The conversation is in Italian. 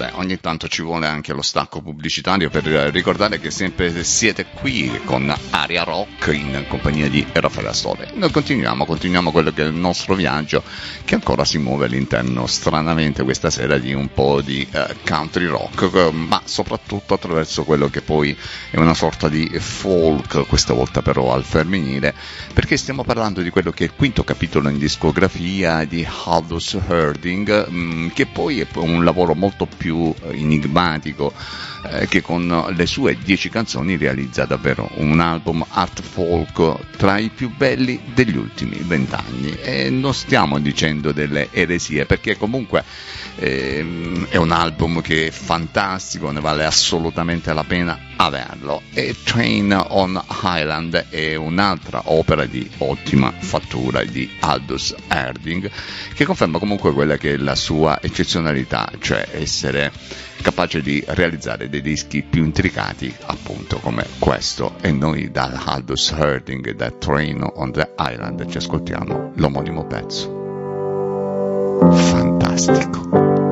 vabbè, ogni tanto ci vuole anche lo stacco pubblicitario per ricordare che sempre siete qui con Aria Rock in compagnia di Raffaele Astore. Noi continuiamo quello che è il nostro viaggio, che ancora si muove all'interno, stranamente questa sera, di un po' di country rock, ma soprattutto attraverso quello che poi è una sorta di folk, questa volta però al femminile, perché stiamo parlando di quello che è il quinto capitolo in discografia di Aldous Harding, che poi è un lavoro molto più enigmatico, che con le sue 10 canzoni realizza davvero un album art folk tra i più belli degli ultimi 20 anni, e non stiamo dicendo delle eresie, perché comunque è un album che è fantastico, ne vale assolutamente la pena averlo. E Train on Island è un'altra opera di ottima fattura di Aldous Harding, che conferma comunque quella che è la sua eccezionalità, cioè essere capace di realizzare dei dischi più intricati, appunto come questo. E noi da Aldous Harding e da Train on the Island ci ascoltiamo l'omonimo pezzo fantastico.